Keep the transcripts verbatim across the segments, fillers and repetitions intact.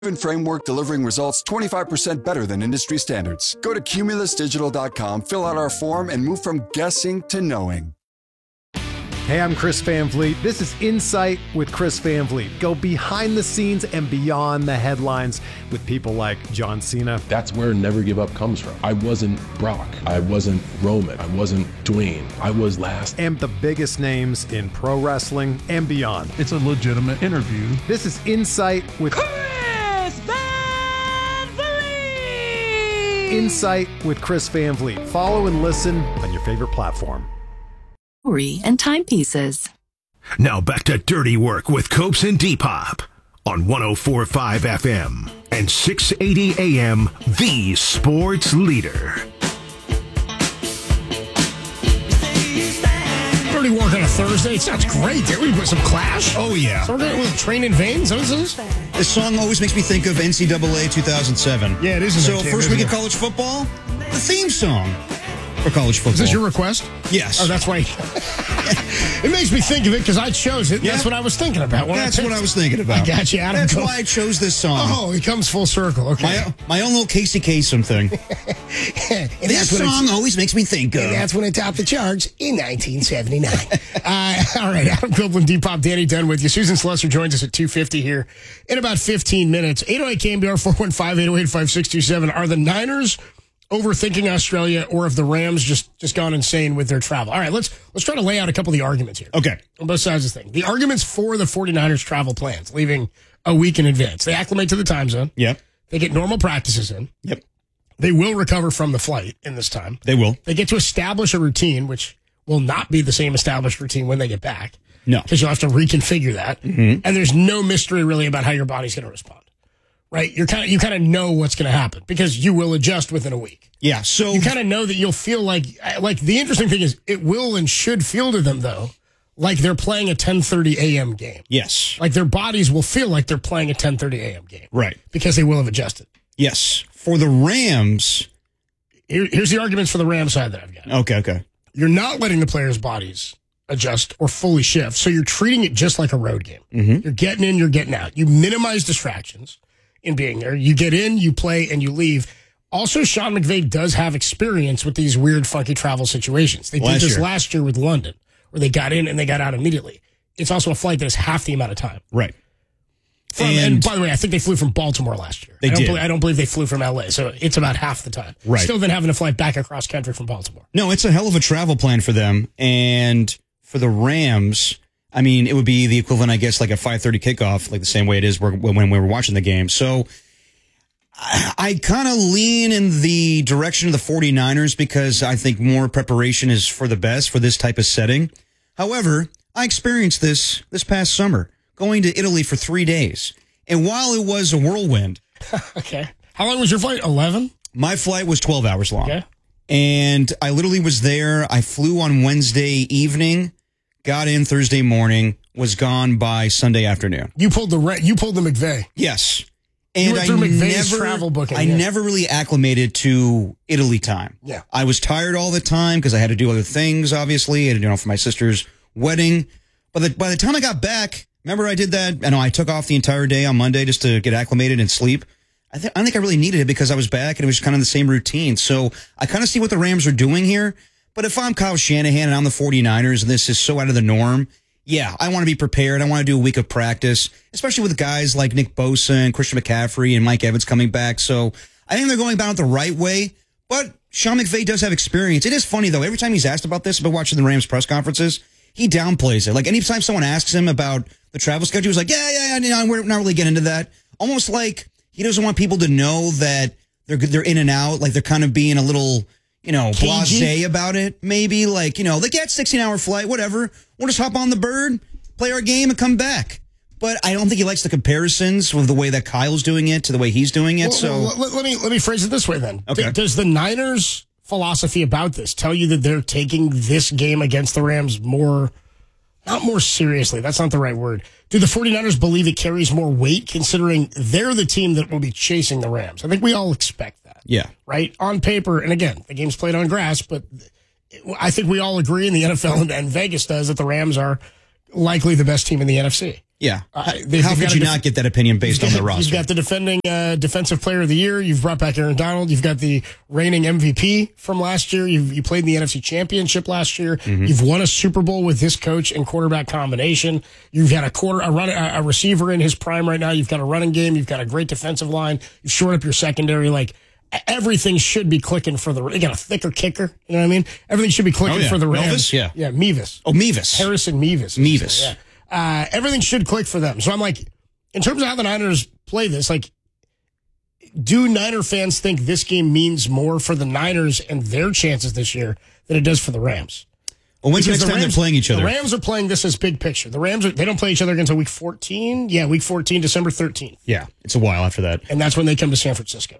framework delivering results twenty-five percent better than industry standards. Go to cumulus digital dot com, fill out our form, and move from guessing to knowing. Hey, I'm Chris Van Vliet. This is Insight with Chris Van Vliet. Go behind the scenes and beyond the headlines with people like John Cena. That's where Never Give Up comes from. I wasn't Brock. I wasn't Roman. I wasn't Dwayne. I was last. And the biggest names in pro wrestling and beyond. It's a legitimate interview. This is Insight with Chris Van Vliet. Insight with Chris Van Vliet. Follow and listen on your favorite platform. And timepieces. Now back to Dirty Work with Copes and Depop on one oh four point five F M and six eighty A M, the sports leader. Dirty Work on a Thursday. It sounds great. Did we put some Clash? Oh, yeah. So we're with Train in Vain? So this is? This song always makes me think of N C double A two thousand seven. Yeah, it is. So game, first week it? of college football, the theme song for college football. Is this your request? Yes. Oh, that's why. It makes me think of it because I chose it. Yeah. That's what I was thinking about. When that's I what I was thinking about. I got you, Adam. That's Go. why I chose this song. Oh, it comes full circle. Okay. My, my own little Casey Kasem thing. This song always makes me think of. And that's when it topped the charts in nineteen seventy-nine. uh, all right, Adam Copeland, Depop, Danny Dunn with you. Susan Slesser joins us at two fifty here in about fifteen minutes. eight oh eight K M B R, four one five, eight oh eight, five six two seven. Are the Niners overthinking Australia, or have the Rams just, just gone insane with their travel? All right, let's let's try to lay out a couple of the arguments here. Okay. On both sides of the thing. The arguments for the 49ers travel plans, leaving a week in advance. They acclimate to the time zone. Yep. They get normal practices in. Yep. They will recover from the flight in this time. They will. They get to establish a routine, which will not be the same established routine when they get back. No. Because you'll have to reconfigure that. Mm-hmm. And there's no mystery really about how your body's going to respond. Right? You're kind of, you kind of know what's going to happen because you will adjust within a week. Yeah. So you kind of know that you'll feel like, like the interesting thing is it will and should feel to them though, like they're playing a ten thirty a.m. game. Yes. Like their bodies will feel like they're playing a ten thirty a.m. game. Right. Because they will have adjusted. Yes. For the Rams. Here, here's the arguments for the Rams side that I've got. Okay. Okay. You're not letting the players' bodies adjust or fully shift. So you're treating it just like a road game. Mm-hmm. You're getting in, you're getting out. You minimize distractions in being there. You get in, you play, and you leave. Also, Sean McVay does have experience with these weird, funky travel situations. They did last this year. last year with London, where they got in and they got out immediately. It's also a flight that is half the amount of time. Right. From, and, and by the way, I think they flew from Baltimore last year. They I don't did. Believe, I don't believe they flew from L A, so it's about half the time. Right. Still than having to fly back across country from Baltimore. No, it's a hell of a travel plan for them. And for the Rams, I mean, it would be the equivalent, I guess, like a five thirty kickoff, like the same way it is when we were watching the game. So I, I kind of lean in the direction of the 49ers because I think more preparation is for the best for this type of setting. However, I experienced this this past summer, going to Italy for three days. And while it was a whirlwind. Okay. How long was your flight? eleven? My flight was twelve hours long. Okay. And I literally was there. I flew on Wednesday evening, got in Thursday morning, was gone by Sunday afternoon. You pulled the re- you pulled the McVay. Yes. And you went through I McVay's never, travel booking. I yeah. never really acclimated to Italy time. Yeah. I was tired all the time because I had to do other things, obviously. I had to do it for my sister's wedding. But the, by the time I got back, remember I did that? I know I took off the entire day on Monday just to get acclimated and sleep. I, th- I don't think I really needed it because I was back and it was kind of the same routine. So I kind of see what the Rams are doing here. But if I'm Kyle Shanahan and I'm the 49ers and this is so out of the norm, yeah, I want to be prepared. I want to do a week of practice, especially with guys like Nick Bosa and Christian McCaffrey and Mike Evans coming back. So I think they're going about it the right way. But Sean McVay does have experience. It is funny, though. Every time he's asked about this, I've been watching the Rams press conferences, he downplays it. Like anytime someone asks him about the travel schedule, he's like, yeah, yeah, yeah, no, we're not really getting into that. Almost like he doesn't want people to know that they're they're in and out, like they're kind of being a little, you know, blasé about it. Maybe like, you know, like, yeah, it's sixteen hour flight, whatever. We'll just hop on the bird, play our game, and come back. But I don't think he likes the comparisons with the way that Kyle's doing it to the way he's doing it. Well, so well, let, let me let me phrase it this way then. Okay. D- does the Niners' philosophy about this tell you that they're taking this game against the Rams more, not more seriously, that's not the right word. Do the 49ers believe it carries more weight considering they're the team that will be chasing the Rams? I think we all expect that. Yeah. Right? On paper, and again, the game's played on grass, but I think we all agree in the N F L and, and Vegas does that the Rams are likely the best team in the N F C. Yeah. Uh, they, How could you def- not get that opinion based on the roster? You've got the defending uh, defensive player of the year. You've brought back Aaron Donald. You've got the reigning M V P from last year. You've, you played in the N F C Championship last year. Mm-hmm. You've won a Super Bowl with this coach and quarterback combination. You've got a quarter, a, run, a receiver in his prime right now. You've got a running game. You've got a great defensive line. You've shored up your secondary. Like, everything should be clicking for the. You got a thicker kicker. You know what I mean? Everything should be clicking oh, yeah. for the Rams. Mevis? Yeah. Yeah, Mevis. Oh, Mevis. Harrison Mevis. Mevis. Yeah. Uh, everything should click for them. So I'm like, in terms of how the Niners play this, like, do Niner fans think this game means more for the Niners and their chances this year than it does for the Rams? Well, when's the next the time Rams, they're playing each other? The Rams are playing this as big picture. The Rams, are, they don't play each other until week fourteen. Yeah, week fourteen, December thirteenth. Yeah, it's a while after that. And that's when they come to San Francisco.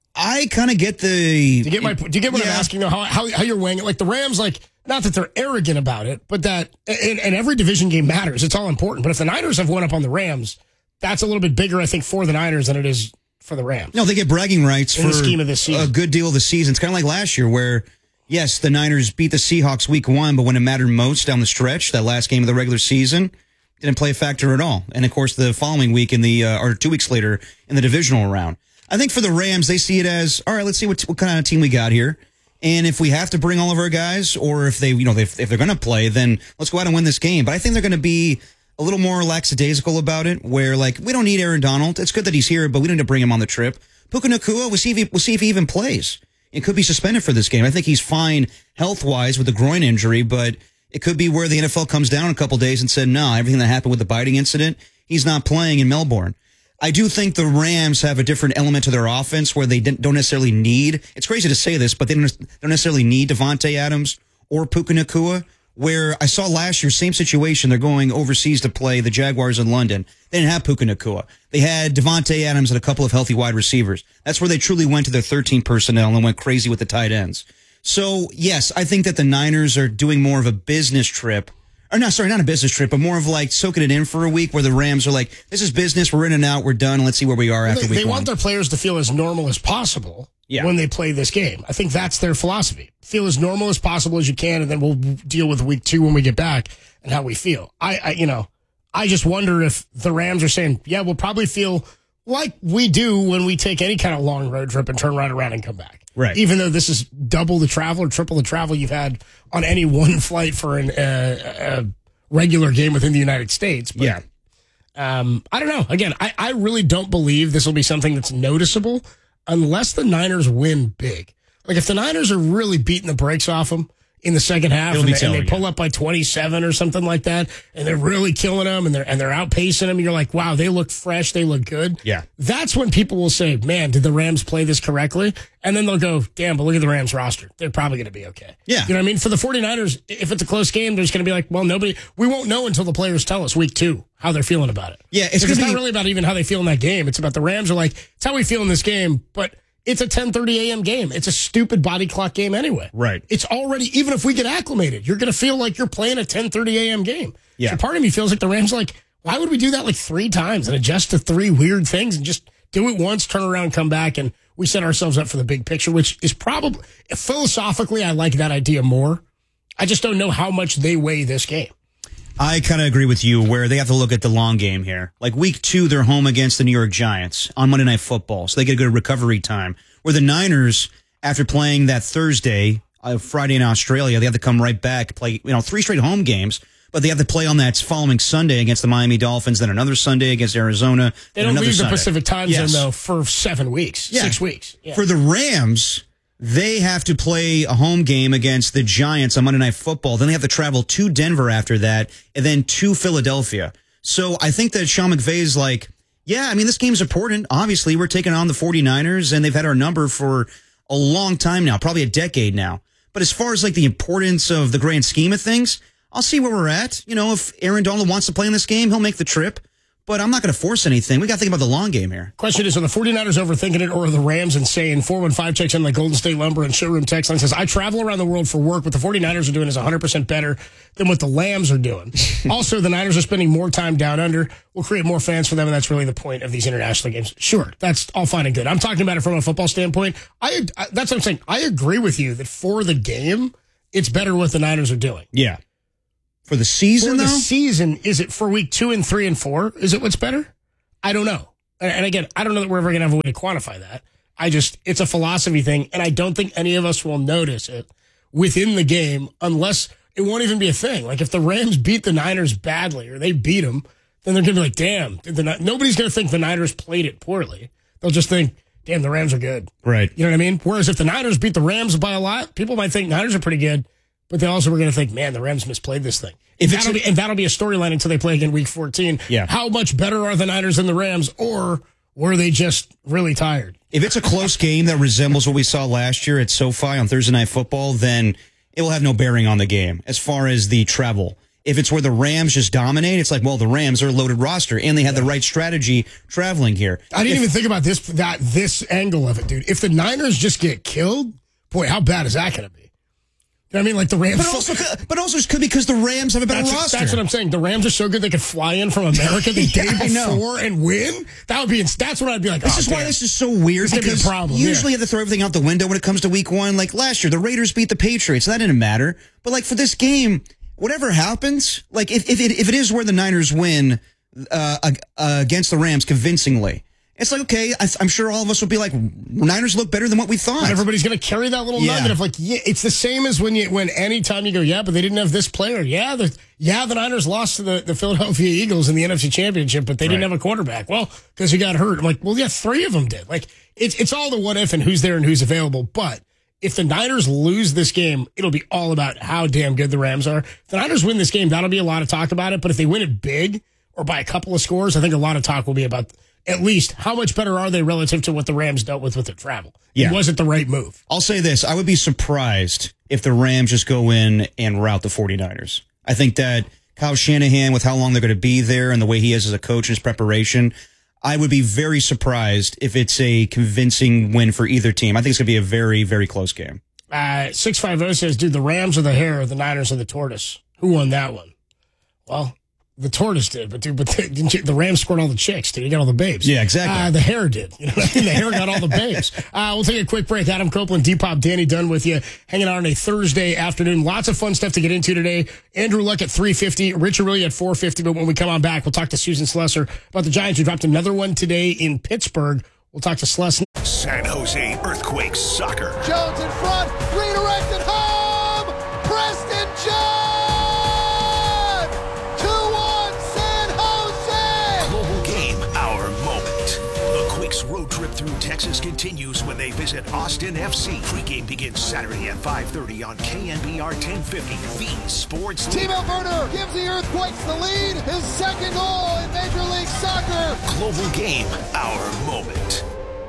I kind of get the... Do you get, my, do you get what yeah. I'm asking, though? How, how, how you're weighing it? Like, the Rams, like, not that they're arrogant about it, but that, and, and every division game matters. It's all important. But if the Niners have won up on the Rams, that's a little bit bigger, I think, for the Niners than it is for the Rams. No, they get bragging rights in for the scheme of this season. A good deal of the season. It's kind of like last year where, yes, the Niners beat the Seahawks week one, but when it mattered most down the stretch, that last game of the regular season, didn't play a factor at all. And, of course, the following week in the, uh, or two weeks later in the divisional round. I think for the Rams, they see it as, all right, let's see what, what kind of team we got here. And if we have to bring all of our guys, or if they, you know, if, if they're going to play, then let's go out and win this game. But I think they're going to be a little more lackadaisical about it, where, like, we don't need Aaron Donald. It's good that he's here, but we don't need to bring him on the trip. Puka Nacua, we'll see if he, we'll see if he even plays. It could be suspended for this game. I think he's fine health-wise with the groin injury, but it could be where the N F L comes down in a couple days and said, no, everything that happened with the biting incident, he's not playing in Melbourne. I do think the Rams have a different element to their offense where they don't necessarily need, it's crazy to say this, but they don't necessarily need Devontae Adams or Puka Nacua, where I saw last year, same situation, they're going overseas to play the Jaguars in London. They didn't have Puka Nacua. They had Devontae Adams and a couple of healthy wide receivers. That's where they truly went to their thirteen personnel and went crazy with the tight ends. So, yes, I think that the Niners are doing more of a business trip. Or no, sorry, not a business trip, but more of like soaking it in for a week where the Rams are like, this is business, we're in and out, we're done, let's see where we are well, after they, week They one. want their players to feel as normal as possible yeah. when they play this game. I think that's their philosophy. Feel as normal as possible as you can, and then we'll deal with week two when we get back and how we feel. I, I you know, I just wonder if the Rams are saying, yeah, we'll probably feel like we do when we take any kind of long road trip and turn right around and come back. Right. Even though this is double the travel or triple the travel you've had on any one flight for an, uh, a regular game within the United States. But, yeah. Um, I don't know. Again, I, I really don't believe this will be something that's noticeable unless the Niners win big. Like, if the Niners are really beating the brakes off them in the second half and they, and they pull up by twenty-seven or something like that, and they're really killing them and they're, and they're outpacing them, and you're like, wow, they look fresh, they look good. Yeah. That's when people will say, man, did the Rams play this correctly? And then they'll go, damn, but look at the Rams roster. They're probably going to be okay. Yeah. You know what I mean? For the 49ers, if it's a close game, they're just going to be like, well, nobody, we won't know until the players tell us week two how they're feeling about it. Yeah. It's, it's be- not really about even how they feel in that game. It's about the Rams are like, it's how we feel in this game, but it's a ten thirty a.m. game. It's a stupid body clock game anyway. Right. It's already, even if we get acclimated, you're going to feel like you're playing a ten thirty a.m. game. Yeah. So part of me feels like the Rams are like, why would we do that like three times and adjust to three weird things and just do it once, turn around, come back, and we set ourselves up for the big picture, which is probably, philosophically, I like that idea more. I just don't know how much they weigh this game. I kind of agree with you where they have to look at the long game here. Like week two, they're home against the New York Giants on Monday Night Football, so they get a good recovery time. Where the Niners, after playing that Thursday, uh, Friday in Australia, they have to come right back, play you know three straight home games, but they have to play on that following Sunday against the Miami Dolphins, then another Sunday against Arizona. They don't leave the Pacific time zone, yes. though, for seven weeks, yeah. six weeks. Yeah. For the Rams, they have to play a home game against the Giants on Monday Night Football. Then they have to travel to Denver after that, and then to Philadelphia. So I think that Sean McVay is like, yeah, I mean, this game's important. Obviously, we're taking on the 49ers, and they've had our number for a long time now, probably a decade now. But as far as like the importance of the grand scheme of things, I'll see where we're at. You know, if Aaron Donald wants to play in this game, he'll make the trip. But I'm not going to force anything. We got to think about the long game here. Question is, are the 49ers overthinking it, or are the Rams insane? four one five checks in the Golden State Lumber and Showroom text line says, I travel around the world for work. What the 49ers are doing is one hundred percent better than what the Lambs are doing. Also, the Niners are spending more time down under. We'll create more fans for them, and that's really the point of these international games. Sure, that's all fine and good. I'm talking about it from a football standpoint. I, I That's what I'm saying. I agree with you that for the game, it's better what the Niners are doing. Yeah. For the season, For the though? season, is it for week two and three and four? Is it what's better? I don't know. And, and again, I don't know that we're ever going to have a way to quantify that. I just, it's a philosophy thing, and I don't think any of us will notice it within the game unless it won't even be a thing. Like if the Rams beat the Niners badly or they beat them, then they're going to be like, damn, did the, nobody's going to think the Niners played it poorly. They'll just think, damn, the Rams are good. Right. You know what I mean? Whereas if the Niners beat the Rams by a lot, people might think Niners are pretty good, but they also were going to think, man, the Rams misplayed this thing. If that'll a, be, and that'll be a storyline until they play again week fourteen. Yeah. How much better are the Niners than the Rams, or were they just really tired? If it's a close game that resembles what we saw last year at SoFi on Thursday Night Football, then it will have no bearing on the game as far as the travel. If it's where the Rams just dominate, it's like, well, the Rams are a loaded roster, and they had the right strategy traveling here. I didn't if, even think about this that this angle of it, dude. If the Niners just get killed, boy, how bad is that going to be? You know what I mean? Like the Rams. But also, but also just could because the Rams have a better that's, roster. That's what I'm saying. The Rams are so good they could fly in from America the yeah, day before and win. That would be. That's what I'd be like. This oh, is damn. why this is so weird. This because be a problem. usually yeah. you have to throw everything out the window when it comes to week one. Like last year, the Raiders beat the Patriots. That didn't matter. But like for this game, whatever happens, like if if it, if it is where the Niners win uh, uh, against the Rams convincingly, it's like, okay, I, I'm sure all of us will be like, Niners look better than what we thought. And everybody's going to carry that little Yeah. nugget of like, yeah, it's the same as when you, when anytime you go, yeah, but they didn't have this player. Yeah, the, yeah, the Niners lost to the, the Philadelphia Eagles in the N F C Championship, but they didn't Right. have a quarterback. Well, because he got hurt. I'm like, well, yeah, three of them did. Like, it's, it's all the what if and who's there and who's available. But if the Niners lose this game, it'll be all about how damn good the Rams are. If the Niners win this game, that'll be a lot of talk about it. But if they win it big or by a couple of scores, I think a lot of talk will be about at least how much better are they relative to what the Rams dealt with with their travel. Yeah. It wasn't the right move. I'll say this. I would be surprised if the Rams just go in and rout the 49ers. I think that Kyle Shanahan, with how long they're going to be there and the way he is as a coach and his preparation, I would be very surprised if it's a convincing win for either team. I think it's going to be a very, very close game. Uh, six five zero says, dude, the Rams are the hare, the Niners are the tortoise. Who won that one? Well, the tortoise did, but dude, but the, didn't you, the Rams scored all the chicks, dude. You got all the babes. Yeah, exactly. Uh, the hare did. You know what I mean? The hare got all the babes. Uh, we'll take a quick break. Adam Copeland, Depop, Danny Dunn with you, hanging out on a Thursday afternoon. Lots of fun stuff to get into today. Andrew Luck at three fifty, Richard Willie at four fifty. But when we come on back, we'll talk to Susan Slesser about the Giants who dropped another one today in Pittsburgh. We'll talk to Slesser. San Jose Earthquakes soccer. Jones in front, redirected home, Preston Jones! two one San Jose! Global game, our moment. The Quakes road trip through Texas continues when they visit Austin F C. Pre-game begins Saturday at five thirty on K N B R ten fifty, the Sports Leader. Timo Werner gives the Earthquakes the lead, his second goal in Major League Soccer. Global game, our moment.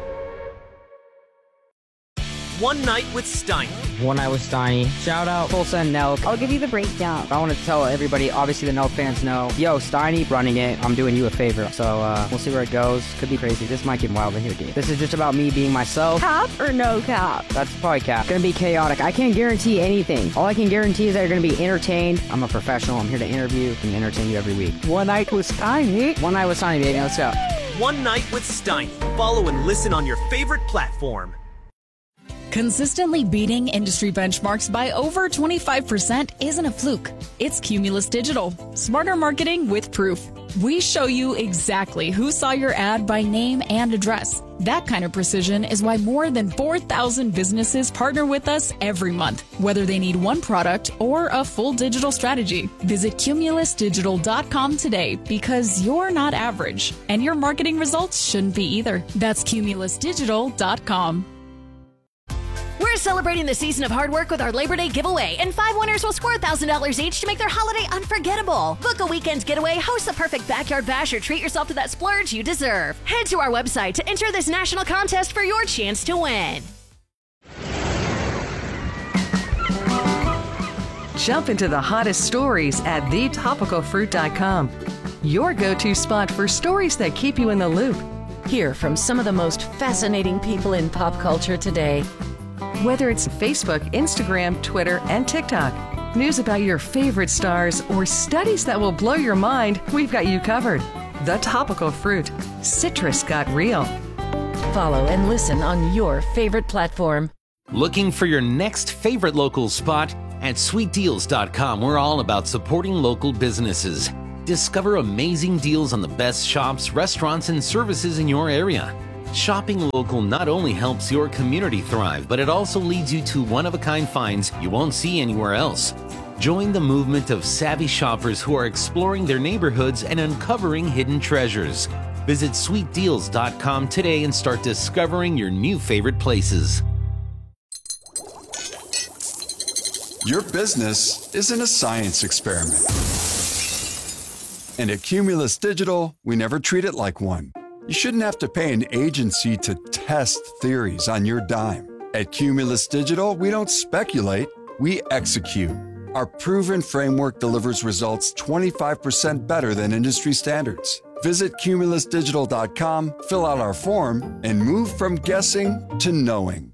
One Night with Steiny. One Night with Steiny. Shout out Tulsa and Nelk. I'll give you the breakdown. I want to tell everybody, obviously the Nelk fans know, yo, Steiny running it. I'm doing you a favor. So uh, we'll see where it goes. Could be crazy. This might get wild in here, dude. This is just about me being myself. Cap or no cap? That's probably cap. Gonna be chaotic. I can't guarantee anything. All I can guarantee is that you're gonna be entertained. I'm a professional. I'm here to interview and entertain you every week. One Night with Steiny. One Night with Steiny, baby. Let's go. One Night with Steiny. Follow and listen on your favorite platform. Consistently beating industry benchmarks by over twenty-five percent isn't a fluke. It's Cumulus Digital. Smarter marketing with proof. We show you exactly who saw your ad by name and address. That kind of precision is why more than four thousand businesses partner with us every month, whether they need one product or a full digital strategy. Visit cumulus digital dot com today because you're not average, and your marketing results shouldn't be either. That's cumulus digital dot com. We're celebrating the season of hard work with our Labor Day giveaway, and five winners will score one thousand dollars each to make their holiday unforgettable. Book a weekend getaway, host the perfect backyard bash, or treat yourself to that splurge you deserve. Head to our website to enter this national contest for your chance to win. Jump into the hottest stories at the topical fruit dot com. Your go-to spot for stories that keep you in the loop. Hear from some of the most fascinating people in pop culture today. Whether it's Facebook, Instagram, Twitter, and TikTok, news about your favorite stars, or studies that will blow your mind, we've got you covered. The Topical Fruit. Citrus got real. Follow and listen on your favorite platform. Looking for your next favorite local spot? At sweet deals dot com, we're all about supporting local businesses. Discover amazing deals on the best shops, restaurants, and services in your area. Shopping local not only helps your community thrive, but it also leads you to one-of-a-kind finds you won't see anywhere else. Join the movement of savvy shoppers who are exploring their neighborhoods and uncovering hidden treasures. Visit sweet deals dot com today and start discovering your new favorite places. Your business isn't a science experiment. And at Cumulus Digital, we never treat it like one. You shouldn't have to pay an agency to test theories on your dime. At Cumulus Digital, we don't speculate, we execute. Our proven framework delivers results twenty-five percent better than industry standards. Visit cumulus digital dot com, fill out our form, and move from guessing to knowing.